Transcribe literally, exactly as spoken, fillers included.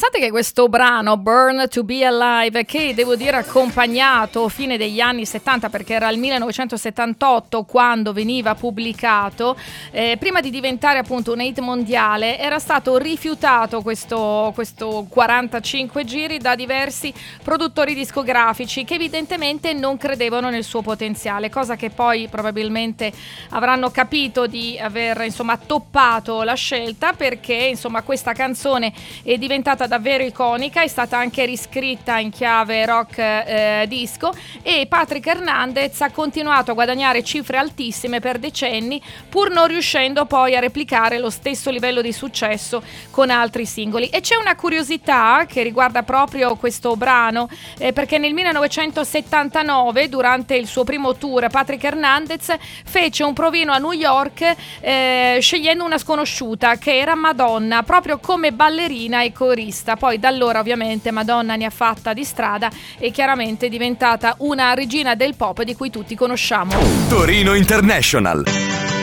Pensate che questo brano Born to Be Alive, che devo dire accompagnato fine degli anni settanta, perché era il millenovecentosettantotto quando veniva pubblicato, eh, prima di diventare appunto un hit mondiale, era stato rifiutato questo, questo quarantacinque giri da diversi produttori discografici che evidentemente non credevano nel suo potenziale, cosa che poi probabilmente avranno capito di aver insomma toppato la scelta, perché insomma questa canzone è diventata davvero iconica, è stata anche riscritta in chiave rock eh, disco, e Patrick Hernandez ha continuato a guadagnare cifre altissime per decenni, pur non riuscendo poi a replicare lo stesso livello di successo con altri singoli. E c'è una curiosità che riguarda proprio questo brano, eh, perché nel millenovecentosettantanove, durante il suo primo tour, Patrick Hernandez fece un provino a New York eh, scegliendo una sconosciuta che era Madonna, proprio come ballerina e corista. Poi da allora ovviamente Madonna ne ha fatta di strada e chiaramente è diventata una regina del pop di cui tutti conosciamo. Torino International.